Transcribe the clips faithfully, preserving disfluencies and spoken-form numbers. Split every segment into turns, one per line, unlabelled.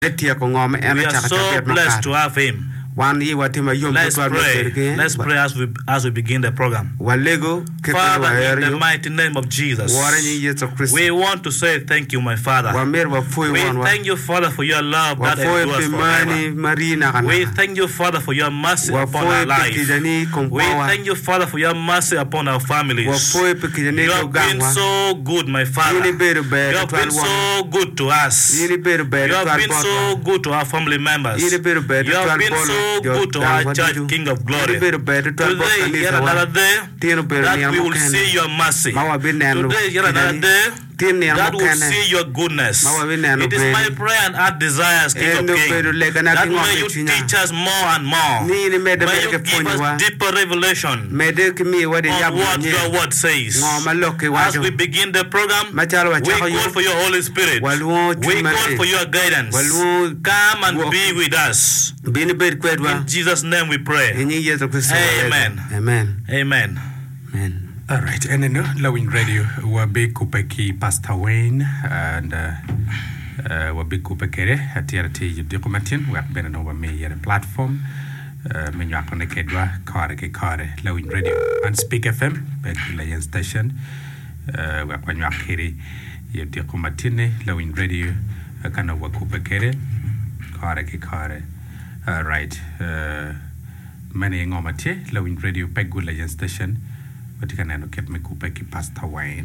We are so blessed to have him. Let's pray. Let's pray as we as we begin the program. Father, in the mighty name of Jesus, we want to say thank you, my Father. We thank you, Father, for your love that endures forever. We thank you, Father, for your mercy upon our life. We thank you, Father, for your mercy upon our families. You have been so good, my Father. You have been so good to us. You have been so good to our family members. You have been so good to our church, King of Glory. Today, yet another day, that we will see your mercy. Today, yet another day, that will see your goodness. It is my prayer and our desires, King of Kings, that may you teach us more and more. May you give us deeper revelation on what your word says. As we begin the program, we call for your Holy Spirit. We call for your guidance. Come and be with us. In Jesus' name we pray. Amen.
Amen.
Amen.
Amen.
All right, and then Lowing Radio, Wabe Kupeki Pastor Wayne and Wabe Kupekere at T R T Documentin, we have been over me at a platform. Menyakone Kedwa, Kare Kare, Lowing Radio, and Speak F M, Lion Station, where Panyakiri, Documentine, Lowing Radio, Kanawa Kupekere, Kare Kare. All right, many Ngomate, Lowing Radio, Pegu Lion Station. But you can get me Kupeki Pastor Wayne.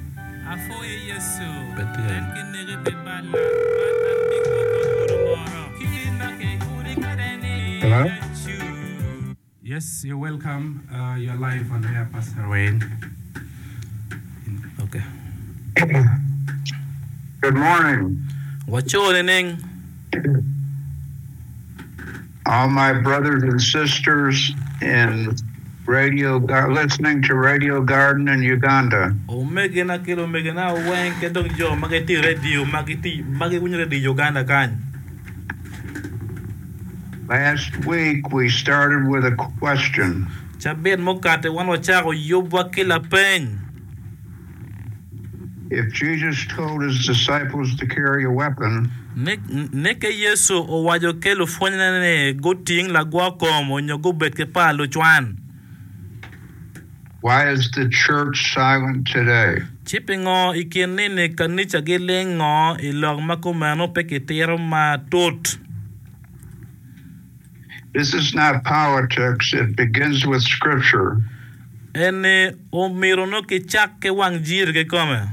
Hello?
Yes, you're welcome. Uh, you're live on air, Pastor Wayne.
Okay.
Good morning.
What's your name?
All my brothers and sisters in Radio, listening to Radio Garden in Uganda.
Omegena kilo megena wen kedong jo mageti radio mageti magi radio Uganda kan.
Last week we started with a question.
Chabet mokate wan wachago yobwa kila pen.
If Jesus told his disciples to carry a weapon,
neke Yesu o wajo kelo fonyane goting la gwa kom onyo go betke pa lo chwan.
Why is the church silent today?
Chipingo ikinene kanicha gelengo ilog makumano pekitero ma tot.
This is not politics. It begins with scripture.
Ene o mirono ke chak ke wangjir ke come.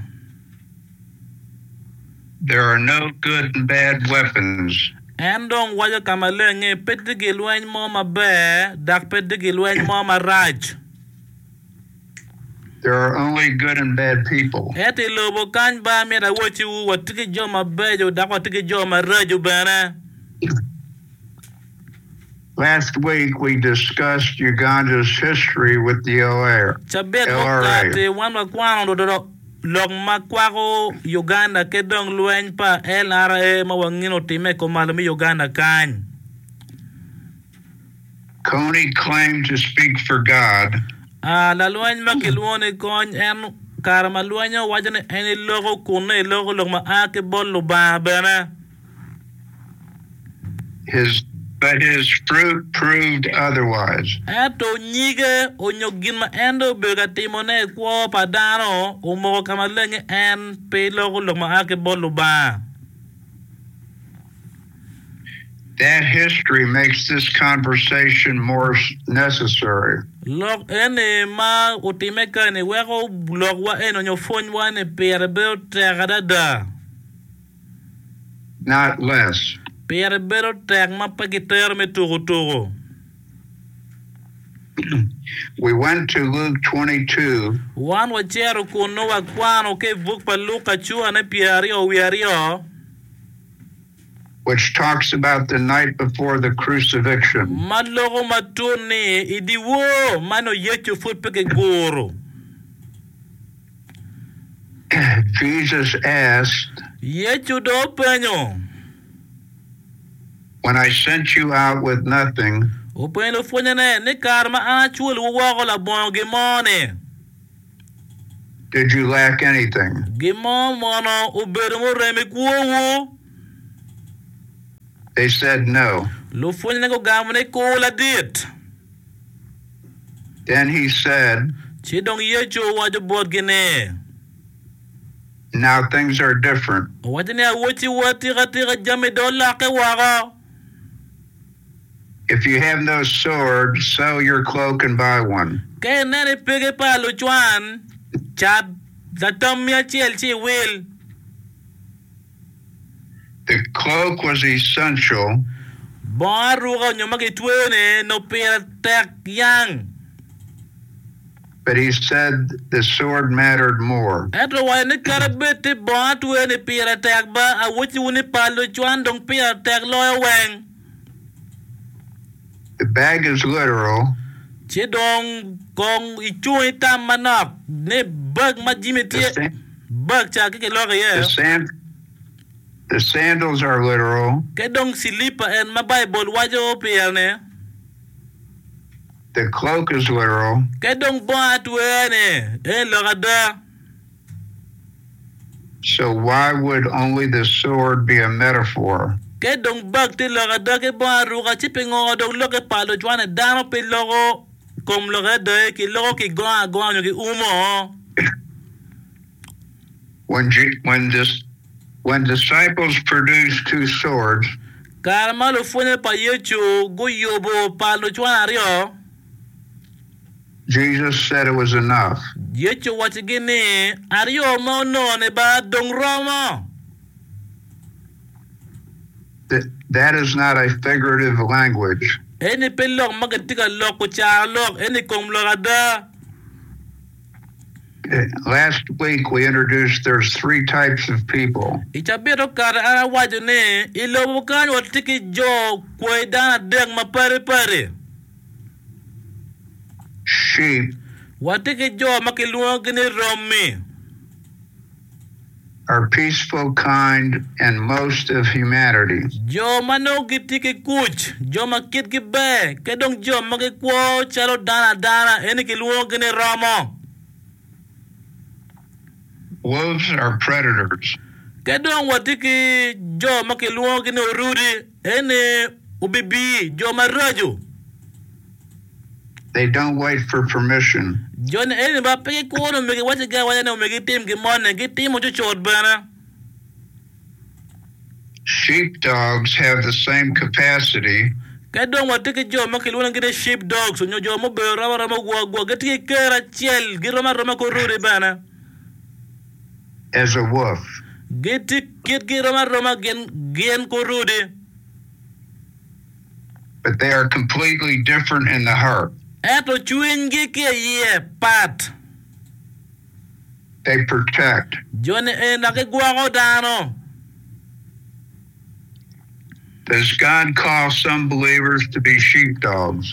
There are no good and bad weapons.
Andong wajo kamalenge petigilwen mo mabe dak petigilwen mo maraj.
There are only good and bad people.
Eti lobo kan ba mi da wochi wu watiki jo mabejo dak watiki jo maraju bana.
Last week we discussed Uganda's history with the L R A.
Chabet mokate wan makwano do do log makwako Uganda kedong luen pa L R A mawangino time ko malami Uganda kan.
Coney claimed to speak for God.
Ah, la luen makiluone kon en karma luenyo wajane eni logo kune logo log ma ake bollo ba bana.
His but his fruit proved otherwise.
Ato nyige onyogin ma endo bega timone kwa padano umo kamalenge en pe logo log ma ake bollo ba.
That history makes this conversation more necessary.
Log ene ma utimeka ne wego log wa eno nyo phone wa ne perbe terada.
Not less.
Perbe tag ma pagiter me turu turu.
We went to Luke twenty-two.
Wan wa chero kuno wa kwano ke vuk pa Luka chua ne piario wiario.
Which talks about the night before the crucifixion.
Malogo matune idiwo mano yechu fut peke goro.
Jesus asked,
Yechu do penyo.
When I sent you out with nothing,
Upeno funyane ne karma achul wago la bon gimone.
Did you lack anything?
Gimon mono uberumo remi kuowo.
They said no. Then he said, now things are different. If you have no sword, sell your cloak and buy one. The cloak was essential, but he said the sword mattered more. The bag is literal. The, the, sand, the sandals are literal. The cloak is literal. So why would only the sword be a metaphor? When when this when disciples produced two swords, Jesus said it was enough. That, that is not a figurative language. Last week we introduced there's three types of people. Sheep are peaceful, kind, and most of humanity. Wolves are predators. They don't wait for permission. Sheepdogs have the same capacity as a wolf. But they are completely different in the heart. They protect. Does God call some believers to be sheepdogs?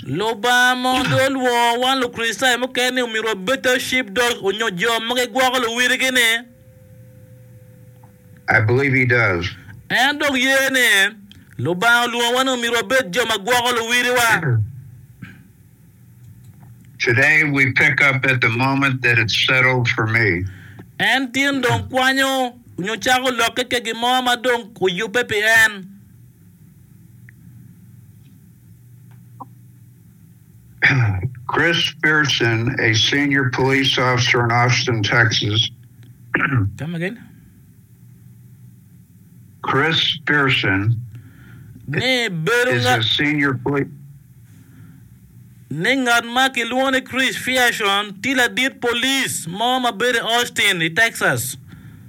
I believe he does. Today we pick up at the moment that it's settled for me. Chris Pearson, a senior police officer in Austin, Texas.
Come again?
Chris Pearson is a senior police.
Ningat Makiluone Chris Fiashon, Tila did police, Mama Berry Austin, Texas.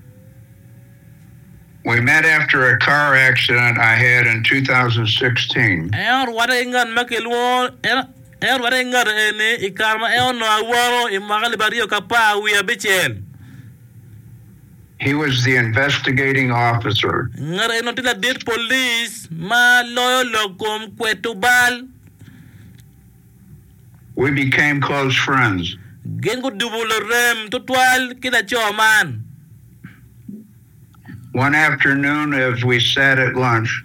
We met after a car accident I had in two thousand sixteen.
Er warengan Makiluone, er warengan ene, ikarma el no awaro, imagali barrio kapa, we are bichel.
He was the investigating officer.
Ngare no tila did police, ma loyo locum kwetubal.
We became close friends.
One
afternoon, as we sat at lunch,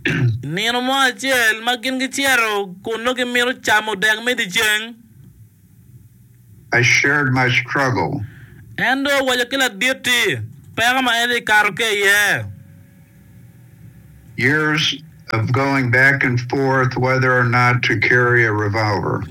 I shared my struggle. Years of going back and forth whether or not to carry a revolver.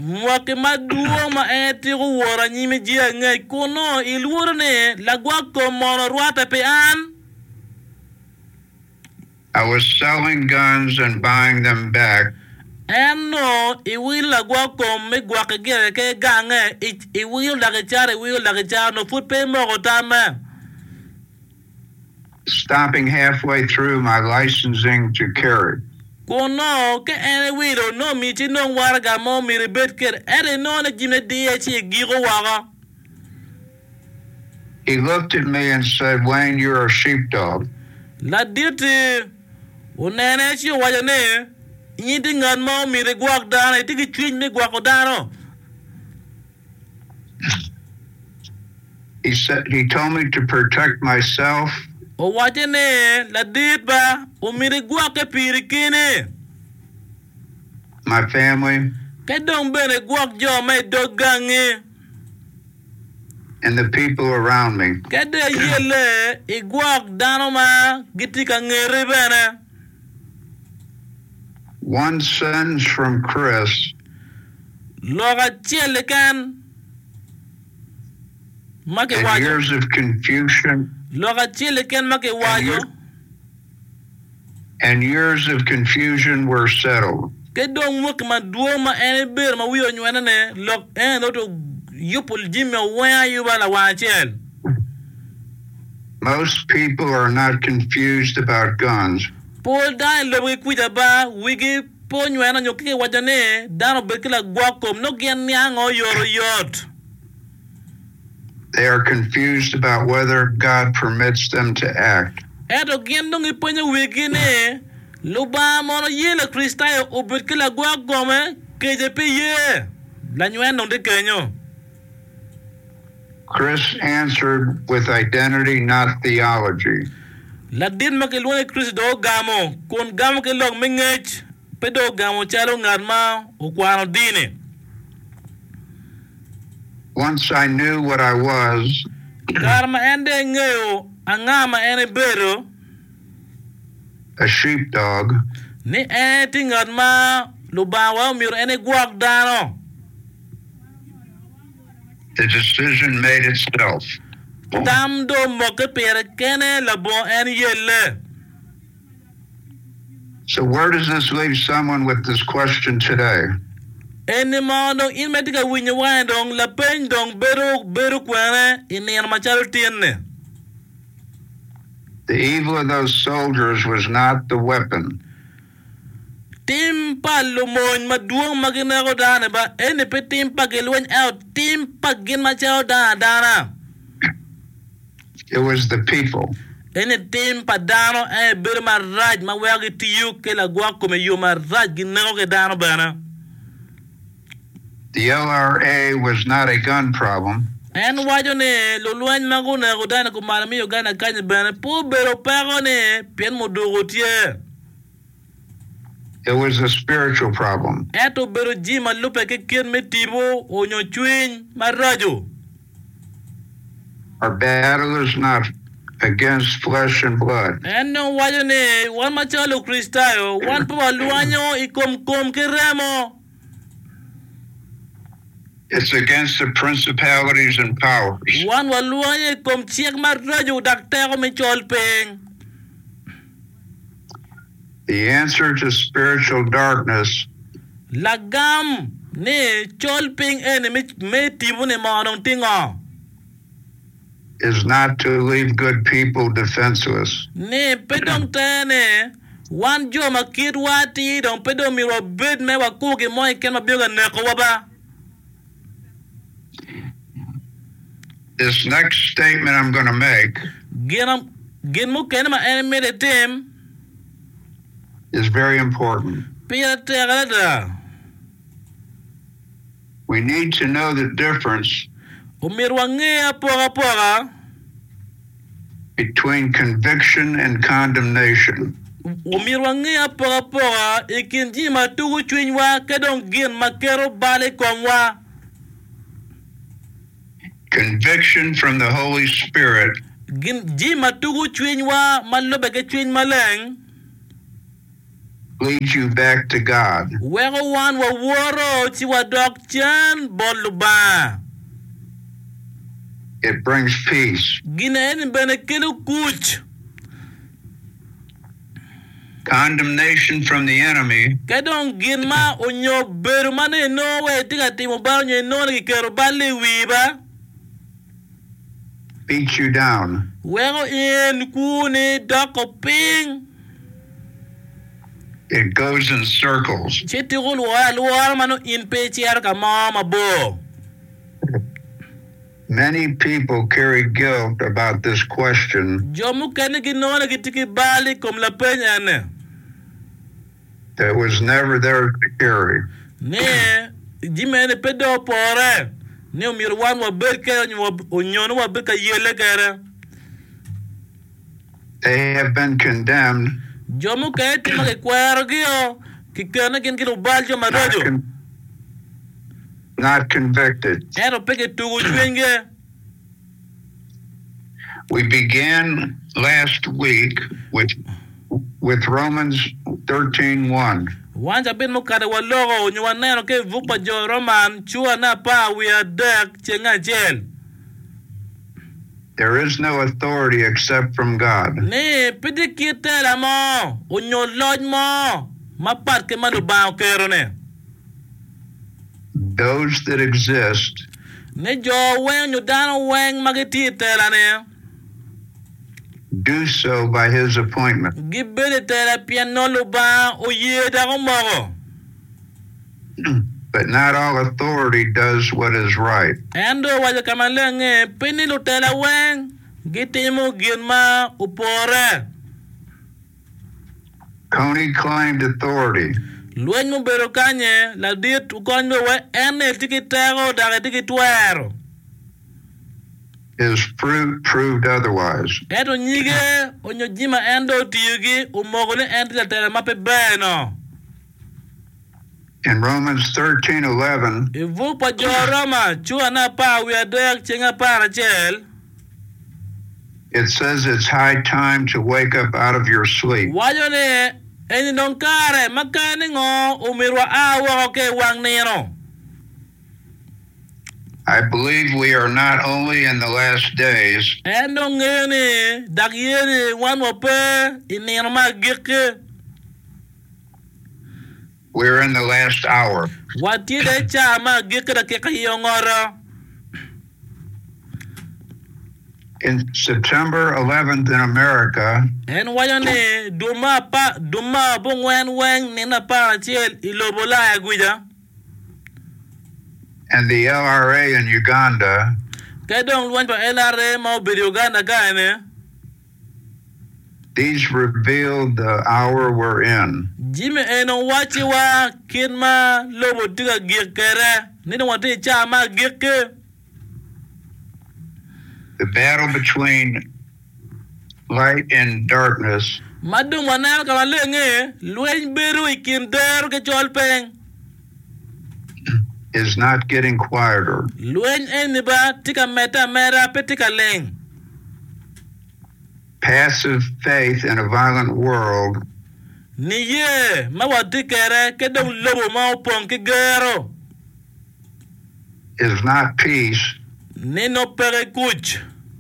I was selling guns and buying them back.
And no, it will like welcome me guac again, gang, it it will like a child, it will like a child, no foot pay more time.
Stopping halfway through my licensing to carry.
Go no, ke any widow, no meeting, no warga, mo me rebet kid, and no, the Jimmy D H Gigo Waga.
He looked at me and said, Wayne, you're a sheepdog.
La duty, Unana, you what your name? Eating on more me the guac down, I think it treat me guacodano.
He said, he told me to protect myself.
O what your name, la did ba, o me the guaca pirikine.
My family.
Kadong ben a guac jaw, my dog gangy.
And the people around me.
Kada yele, a guac danoma, gitika ngeribana.
One sentence from Chris.
Loga chelekan.
And years of confusion.
Loga chelekan make wayo.
And years of confusion were settled.
Kedong muk ma duoma ene bir ma wiyo nywana ne log en oto yupul jimmy where you bala wachel.
Most people are not confused about guns.
Paul dai lo we kuja ba wigi po nywana nyoke wajane dano bekila gwakom no gen nyango yoro yot.
They are confused about whether God permits them to act.
Edo gen dong iponya wigi ne luba mono yela kristayo obekila gwagome kejepe ye. La nywana de kenyo.
Chris answered with identity, not theology.
La din makelwane Chris do gamo kon gamo ke log mengech pedo gamo chalo ngarma o kwano dine.
Once I knew what I was,
karma ende ngeo angama ene bero
a sheepdog.
Ni ene tingarma lubawa mir ene guak dano.
The decision made itself.
Tam do moke pere kene labo en yelle.
So where does this leave someone with this question today?
Eni mono in medica winya wandong la pendong beru beru kwene in yer machal tienne.
The evil of those soldiers was not the weapon.
Timpa lumon maduong maginero dana ba eni pe timpa gelwen out timpa gin machal dana dana.
It was the people.
Eni timpa dano e bir maraj ma wagi tiyu ke la guaco me yu maraj ginero ke dano bana.
The L R A was not a gun problem.
En wajone luluan maguna godana kumarami yogana kanya bana po bero pagone pien modugotie.
It was a spiritual problem.
Eto bero jima lupe ke kien metibo onyo chuin marajo.
Our battle is not against flesh and blood.
En no wajone wan machalo kristayo wan pa luanyo ikom kom keremo.
It's against the principalities and powers.
Wan waluanyo ikom chiek marajo daktero me cholpeng.
The answer to spiritual darkness
Lagam ne cholping ene me tibu ne manong tingo.
Is not to leave good people defenseless.
Ne pedong tene wan jo makit wati dong pedong mi robed me wakuge moy ken mabyoga neko waba.
This next statement I'm going to make
Genam gen mo ken ma ene me de tem
is very important. We need to know the difference between conviction and condemnation. Conviction from the Holy Spirit leads you back to God.
Wego wan wa woro chi wa dok chan boluba.
It brings peace.
Gina en bene kelu kuch.
Condemnation from the enemy
Kadong ginma onyo beru mane no we tiga timo ba onyo no ki kero bali wiba.
beats you down.
Wego in kuni doko ping.
It goes in circles.
Chitigul wa luar mano in pechiar ka mama bo.
Many people carry guilt about this question.
Jomu kene ginona gitiki bali kom la penyane.
That was never there to carry.
Ne jimene pedo pore. Ne umir wan wa berke onyono wa berka yele kere.
They have been condemned.
Jomu kete ma ke kwergio kikana kin kilo baljo madojo.
Not convicted. We began last week with with Romans thirteen one.
Wanja bin mukade walogo nyuaneno ke vupa jo Roman chua na pa we are dek chenga jel.
There is no authority except from God.
Ne pidi kitela mo unyo loj mo mapat ke manu bao kerone.
Those that exist do so by his appointment. But not all authority does what is right. Coney claimed authority.
Luengu berokanye la dit ukonyo we ene tikitero daga tikitwero.
His fruit proved otherwise.
Eto nyige onyo jima endo tiyugi umogole enti la tere mape beno.
In Romans thirteen eleven,
Ivu pa jo Roma chua na pa wiadek chenga para chel.
It says it's high time to wake up out of your sleep.
Wajone eni nonkare makani ngo umirwa awa oke wang nero.
I believe we are not only in the last days,
Endo ngeni dagieni wan wape inirma gike.
We're in the last hour.
Watide chama gike da keka yongoro.
In September eleventh in America,
En wayane duma pa duma bongwen wen nina para chiel ilobola aguja.
And the L R A in Uganda,
Kedong luan pa L R A mo Uganda gaene.
These revealed the hour we're in.
Jimmy eno wachi wa kinma lobo tiga gikere. Nina wati chama gike.
The battle between light and darkness
Madung wanal kamalenge luen beru ikindero ke cholpeng.
Is not getting quieter.
Luen eniba tika meta mera petika leng.
Passive faith in a violent world
Niye mawatikere kedong lobo maupong kigero.
Is not peace.
Nino pere kuch.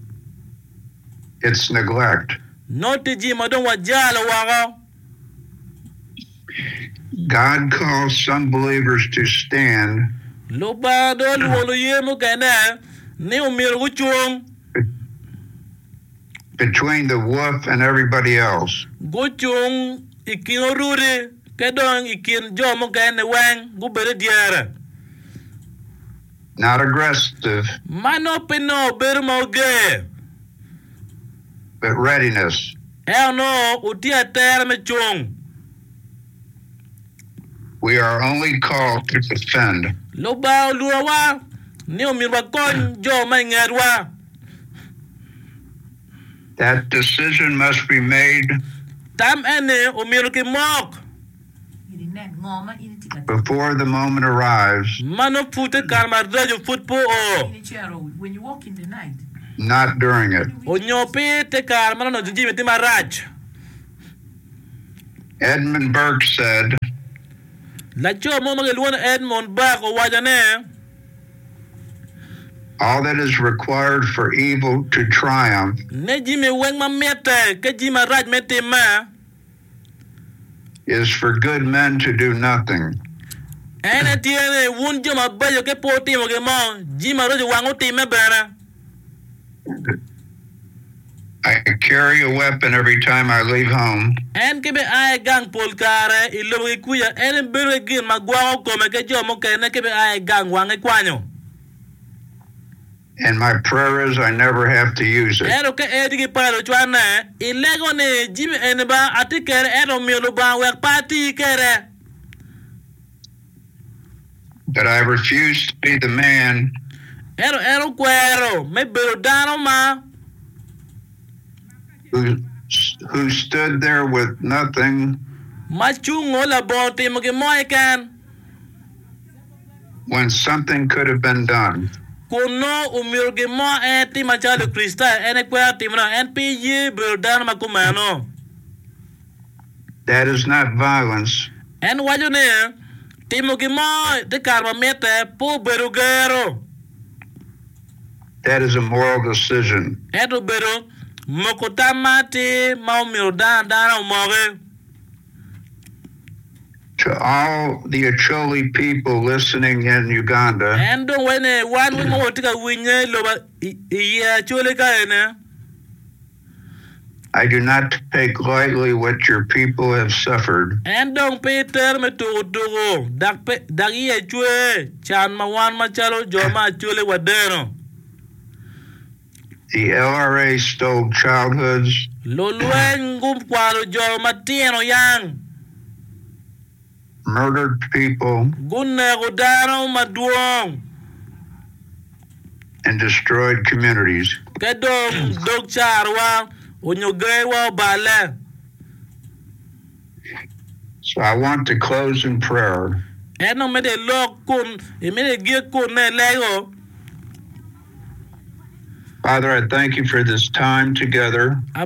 It's neglect.
Notiji madong wajala waro.
God calls some believers to stand
Loba do luolo yemu kene ni umir guchung.
Between the wolf and everybody else.
Guchung ikinoruri kedong ikin jomo kene wang gubere diara.
Not aggressive,
Mano pino bermoge.
but readiness.
El no utia ter me chung.
We are only called to defend.
Loba luawa ni umirwa kon jo mangerwa.
That decision must be made
Tam ene umirki mok.
before the moment arrives,
Mano pute karma rejo futpo o.
When you walk in the night.
not during it.
Onyope te karma no jinjime te maraj.
Edmund Burke said, all that is required for evil to triumph is for good men to do nothing. I carry a weapon every time I leave home. And my prayer is I never have to use it. But I refuse to be the man who, who stood there with nothing when something could have been done. That is not violence. That is a moral decision. To all the Acholi people listening in Uganda, I do not take lightly what your people have suffered. The L R A stole childhoods, murdered people, and destroyed communities. So I want to close in prayer. Father, I thank you for this time together. I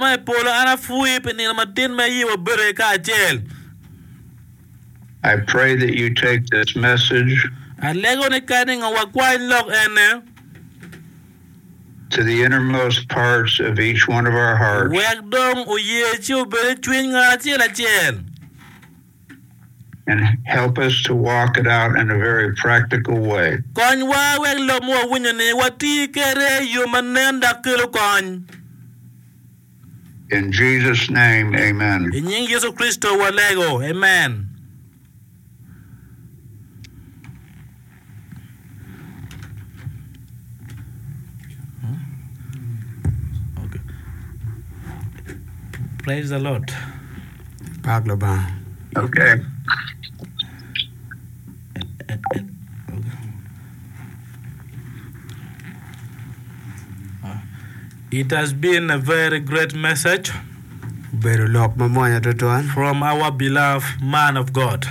pray that you take this message to the innermost parts of each one of our hearts, and help us to walk it out in a very practical way. In Jesus' name, amen.
Amen. Okay. Praise the Lord.
Okay.
It has been a very great message from our beloved man of God.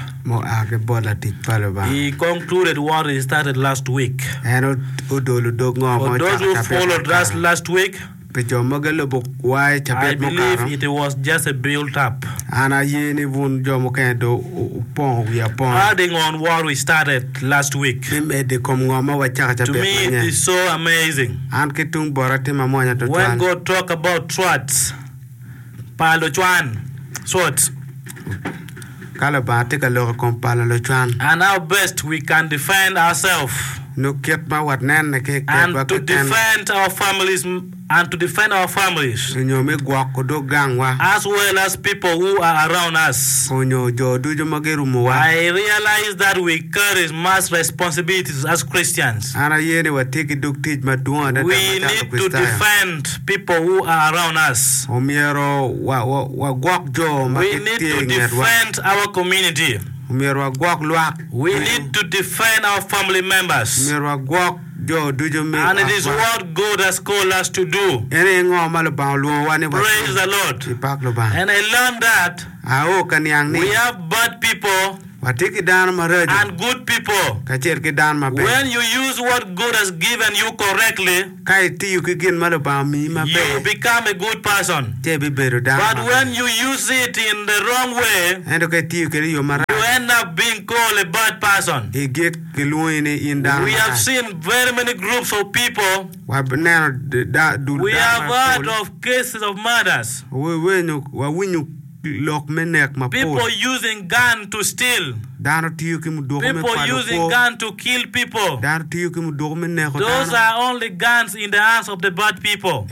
He concluded what he started last week. For those who followed us last week, I believe it was just a build-up. Adding on what we started last week. To me, it is so amazing. When God talk about threats, Palochuan, swords, and how best we can defend ourselves, and to defend our families, and to defend our families, as well as people who are around us. I realize that we carry much responsibilities as Christians. We need to defend people who are around us. We need to defend our community. We need to defend our family members. And it is what God has called us to do. Praise the Lord. And I learned that we have bad people and good people. When you use what God has given you correctly, you become a good person. But when you use it in the wrong way, you end up being called a bad person. We have seen very many groups of people. We have heard of cases of murders. People using gun to steal. People using gun to kill people. Those are only guns in the hands of the bad people.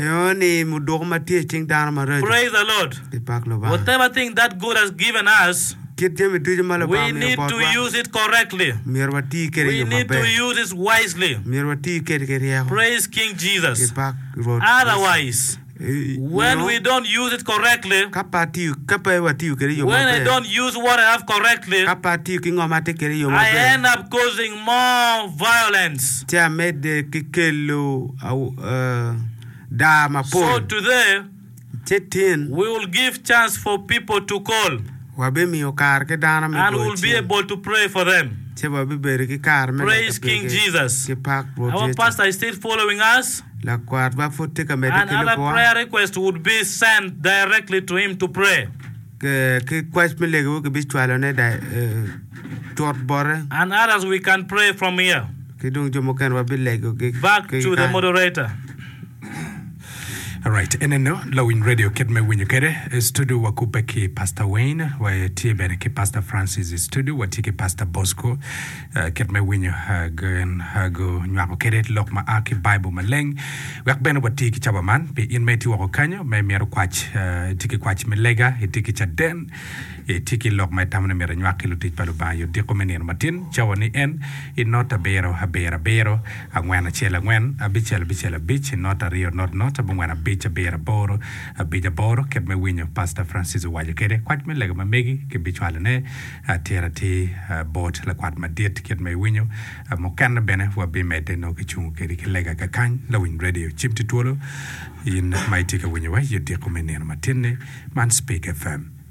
Praise the Lord. Whatever thing that God has given us, we need to use it correctly. We need to use it wisely. Praise King Jesus. Otherwise, when we don't use it correctly, when I don't use what I have correctly, I end up causing more violence. So today, we will give chance for people to call, and we will be able to pray for them. Praise King Jesus. Our pastor is still following us. Another prayer request would be sent directly to him to pray. And others we can pray from here. Back to the moderator.
All right, and then no, Lowin Radio Ketme Winyukere, studio Wakupeki Pastor Wayne, where Tibeneki Pastor Francis studio, Watiki Pastor Bosco, Ketme Winyu Hagen Hago Nyakere, Lokma Aki Bible Maleng, Wakben Watiki Chabaman, be in Meti Wakanyo, may Mero Quach, Tiki Quach Melega, Tiki Chaden, Tiki Lok my Tamana Meranyaki Luti Palubayo, Dicomeni and Martin, Chawani N, in not a bero, a bear, a bero, a when a chela when, a bichel bichel a bitch, not a rio, not not a when a bitch. A bear a boro, a bit a boro, kept me win your Pastor Francis Wajacere, quite me like my Meggy, can be challenge, a terati, a boat, like what my dear get me win you, a mocana bene, who have been made in Okichun, Keriki Lega Kakan, Lowin Radio, Chip to Twolo, in my ticker when you were, you dear Comenian Martine, Man Speak F M.